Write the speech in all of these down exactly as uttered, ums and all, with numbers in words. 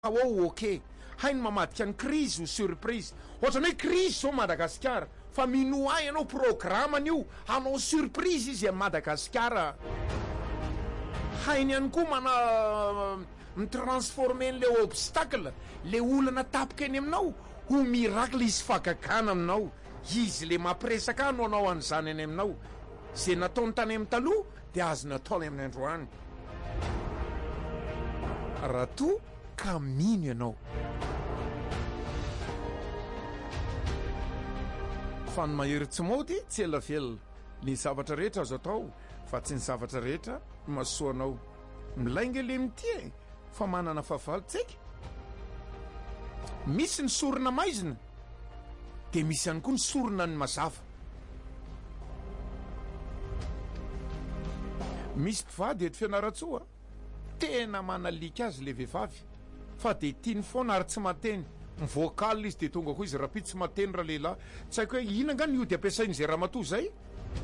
ao ok hainy mamadika ny crise ou surprise ohatrany hoe crise zao Madagasikara fa minoa ianao programme io anao surprise izy a Madagasikara hainy ihany koa mana mitransformer le obstacle le olana tapika eny aminao ho miracle izy fakakana aminao izy le mampiresaka no anao an'izany eny aminao zay nataony tany amin'ny taloha dia azo nataony amin'ny androany raha to ka mino ianao fa ny mahery tsy mody tsy ela velona ny zavatra rehetra azo atao fa tsy ny zavatra rehetra masoanao milainga le mitie fa manana fahavalontsika misy ny sorona maizina dia misy ihany koa ny sorona ny mazava misy mpivady eto fianaratsoa tena manalika azy le vehivavy fa dia tiany foana ary tsy mateny mivoakal izy dia tonga koa izy rapity tsy mateny raha lehilahy tsy haiko hoe ina nga ny io dia ampiasainy izay ramatoa zay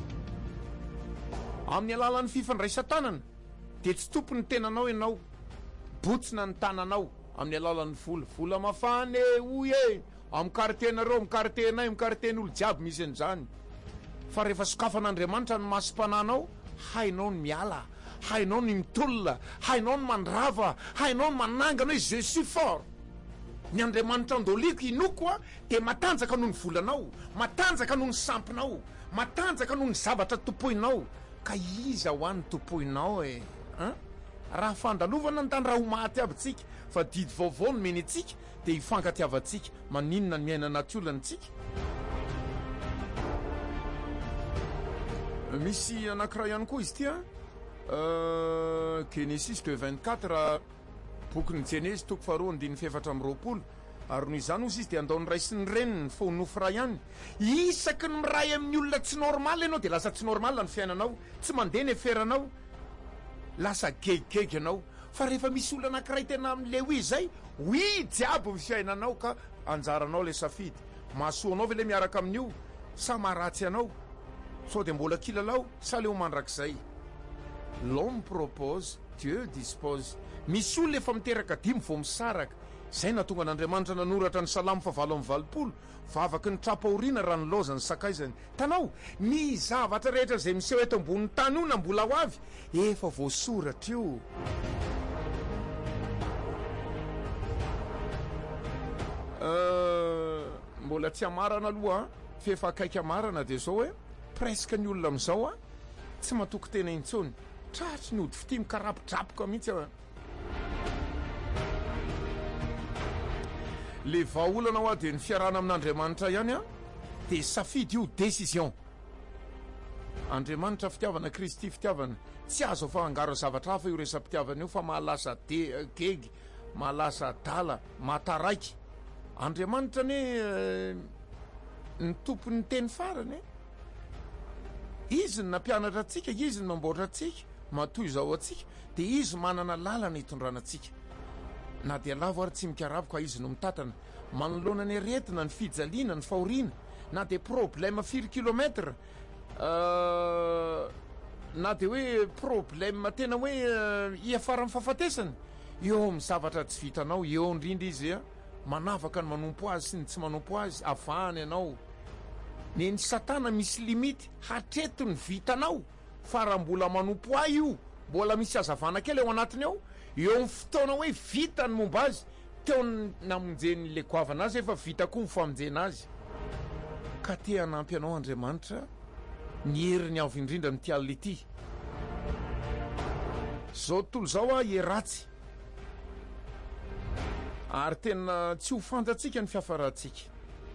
amin'ny alalan'ny fifandraisan-tanana dia tsy tompony tenanao ianao botsina ny tananao amin'ny alalan'ny vola vola mafany e oy e amin'ny kartenareo mikartenay mikarten'olo jiaby misy an'izany fa rehefa sokafan'Andriamanitra ny masom-pananao hainao ny miala hainao ny mitolona hainao ny mandrava hainao ny manangana hoe je suis fort ny Andriamanitra andoliko inoko a dia matanjaka noho ny volanao matanjaka noho ny sampinao matanjaka noho ny zavatra topoinao ka iza ho an'ny topoinao e an raha fandalovana ny tany raha ho maty aby tsika fa didy vaovao no meny antsika dia hifankatiavantsika maninona ny miaina natiolanytsika misy anankiray ihany koa izy tia Genesis deux vingt-quatre boky ny Jenesy toko faharoa andiny fefatra amby roapolo ary noho izany ozy izy dia andao ny ray sy ny reniny fo nofra ihany isaky ny miray amin'ny olona tsy normal ianao dia lasa tsy normal ny fiainanao tsy mandeha ny eferanao lasa gegigega ianao fa rehefa misy olona anankiray tena amin'le hoe zay oi jiaby ny fiainanao ka anjaranao le safidy mahasoanao ve le miaraka amin'io sa maharatsy anao sao dia mbola kilalao sa le ho mandrakizay l'homme propose Dieu dispose misy olona efa miteraka dimy vao misaraka zay natonga an'Andriamanitra nanoratra ny salamo fa valo amin'ny valopolo fa avaky ny trapaoriana raha ny laozany sakaizany tanao ny zavatra rehetra zay miseho eto ambon'ny tany io na mbola ho avy efa voasoratra io mbola tsy amarana aloha fa efa akaiky amarana dia zao hoe presque ny olona amin'izao a tsy matoko tena intsony tratry ny ody fity mikarapidrapoka mihitsy a le vahaolana ho a dia ny fiarana amin'Andriamanitra ihany a dia safidy io décision Andriamanitra fitiavana Kristy fitiavana tsy azo fa angaro zavatra hafa io resam-pitiavana io fa mahalasa de gegy mahalasa dala mataraiky Andriamanitra ne ny tompony teny farany izy ny nampianatra antsika izy ny mamboatra antsika matoy izao antsika dia izy manana lalana hitondrana antsika na dia lavo ary tsy mikarabo ka izy no mitatana manoloana ny aretina ny fijaliana ny fahoriana na dia problème firy kilometre na dia hoe problème tena hoe iafara amin'ny fahafatesany eo amin'ny zavatra tsy vitanao eo indrindra izy a manavaka ny manompo azy sy ny tsy manompo azy avahany ianao ny ny satana misy limity hatreto ny vitanao fa raha mbola manompo ahy io mbola misy azavana kely eo anatiny ao eo amin'ny fotoana hoe vita ny momba azy teo namonjeny le goavana azy efa vita koa mifamonjena azy ka te hanampy anao Andriamanitra ny heriny avy indrindra ny tialina ity zao tontolo zao a heratsy ary tena tsy ho fantatsika ny fiafarantsika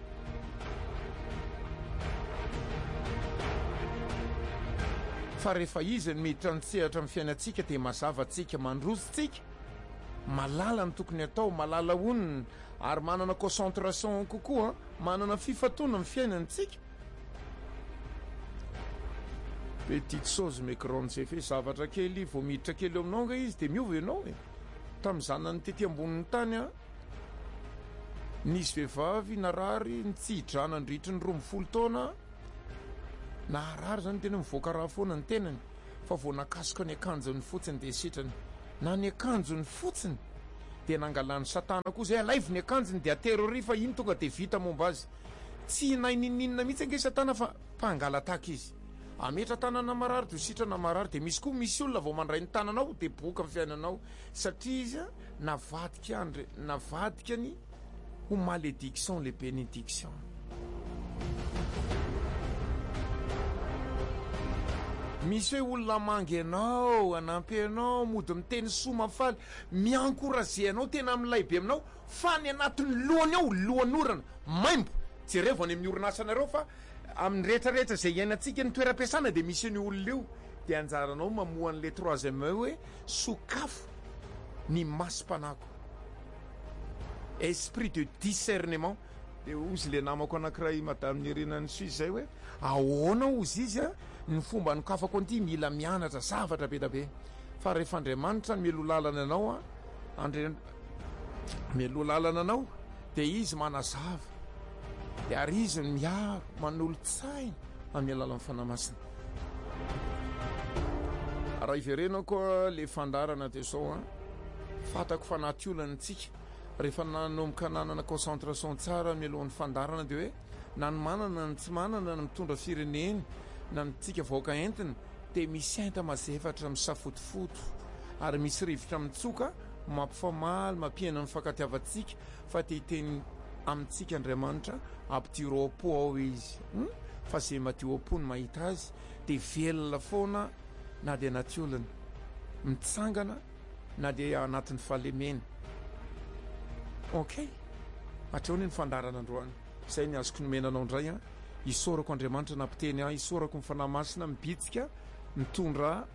fa rehefa izy ny miditra nitsehatra amin'ny fiainantsika dia mazava antsika mandrosotsika malala ny tokony atao malala oniny ary manana concentration kokoa manana fifatona amin'ny fiainantsika petite chose mais grande zay fe zavatra kely vao miditra kely eo aminao nga izy dia miova ianao e tamin'izany ny tety ambonin'ny tany a nisy vehivavy narary nitsidrana andritry ny roa amby folo taona naharary zany tena mivoaka raha foana ny tenany fa vao nakasoka ny akanjony fotsiny dia sitrany na ny akanjony fotsiny dia nangalany satana koa zay alaivony akanjony dia terrory fa iny tonga dia vita momba azy tsy naininninina mihitsy ange satana fa mpangala ataka izy ametra tanana marary dia sitrana marary dia misy koa misy olona vao mandray ny tananao dia boka amin'ny fiainanao satria izy a navadika andre navadikany ho malédiction le bénédiction. Misy hoe olona mangy anao anampy anao mody miteny soa mafaly miankoraze anao tena amin'ilay be aminao fa ny anatin'ny lohany ao lohan'orana maimbo jereo any amin'ny orinasanareo fa amin'ny rehetrarehetra zay iainantsika ny toeram-piasana dia misy ny olona io dia anjaranao mamoa an'le troisième hoe sokafo ny masom-panako esprit de discernement. Dia ozy le namako anankiray madame Nirinany Suisse zay hoe ahoana ozy izy a ny fomba nokafako an'ity mila mianatra zavatra be da be fa rehefa Andriamanitra melo lalana anao a andre melo lalana anao dia izy manazava dia ary izy miaro manolo-tsaina amin'ny alalan'ny fanamasina. Raha iverenao koa le fandarana dia zao a fatako fa natiolanytsika rehefa nanomboka nanana concentration tsara mialohan'ny fandarana dia hoe na ny manana ny tsy manana na mitondra fireneny na nytsika vaoaka entiny dia misy ainta mazefatra misafotofoto ary misy rivotra mitsoka mampifamaly mampiaina ny fankatiavantsika fa dia hiteny amintsika Andriamanitra ampitiro apo ao izy hmm? fa zay matio apo ny mahita azy dia velona foana na dia natiolana mitsangana na dia anatin'ny fahalemena. Ok, hatrehony ny fandarana androany izay ny azoko nomenanao indray a isorako Andriamanitra nampiteny a isorako ny fanahy masina mibitsika mitondra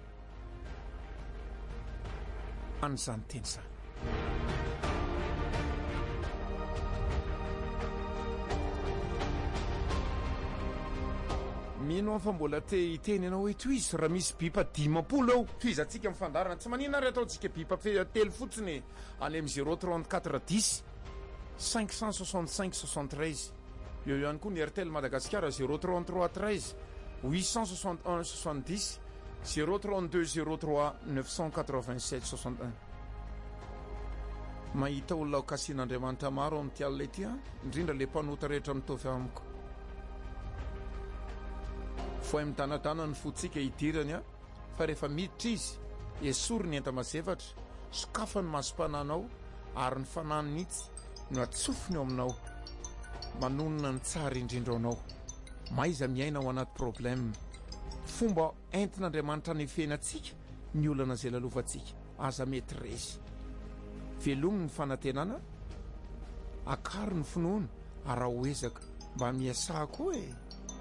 an'izany teny izany. Mino aho fa mbola te hiteny ianao hoe toizy raha misy bipa dimampolo eo toizantsika amin'ny fandarana tsy manina ary ataontsika bipa telo fotsiny any amin'ny zéro trente-quatre dix cinq cent soixante-cinq soixante-treize eo ihany koa ny R T L Madagascar zéro trente-trois treize huit cent soixante-un soixante-dix zéro trente-deux zéro trois neuf cent quatre-vingt-sept soixante-un. Mahita olona kasian'Andriamanitra maro amin'ny tialina ity a indrindra le mpanota rehetra mitovy amiko foay mitanatana ny fotsika hidirany a fa rehefa miditra izy esory ny enta mazefatra sokafa ny masom-pananao ary ny fanany mihitsy no atsofiny ao aminao manonona ny tsara indrindra anao maiza miaina ao anaty problème fomba entin'Andriamanitra ny fenantsika ny olana zay lalovantsika aza mety resy velomy ny fanantenana akaro ny finoana ary ahoezaka mba miasa koa e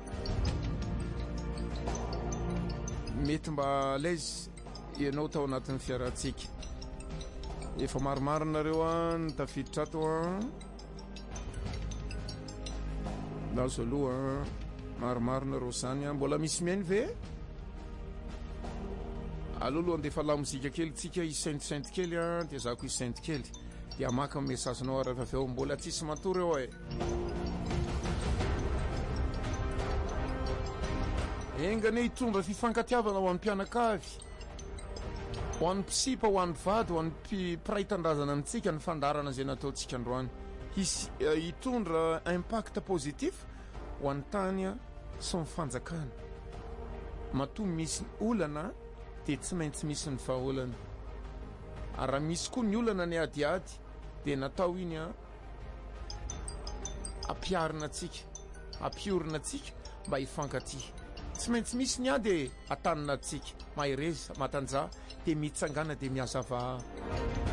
mety mba laizy ianao tao anatin'ny fiarantsika efa maromaro nareo a ny tafiditra ato a lazo aloha maromaro nareo zany a mbola misy miainy ve aloalohan dia efa lamozika kely tsika isaintisainty kely a dia zako isainty kely dia maka ny mesazinao arafa avy ao mbola tsisy matory eo e engane hitondra fifankatiavana ho an'ny mpianakavy ho an'ny mpitsipa ho an'ny vady ho an'ny piraitan-drazana amintsika ny fandarana izay nataontsika androany hisy hitondra impact positif ho an'ny tany sy ny fanjakana matoa misy olana dia tsy maintsy misy ny vahaolana ary raha misy koa ny olana ny adiady dia natao iny a ampiarina atsika ampiorina atsika mba hifankatia tsy maintsy misy ny a dia atanina atsika mahireza matanja dia mitsangana dia miazava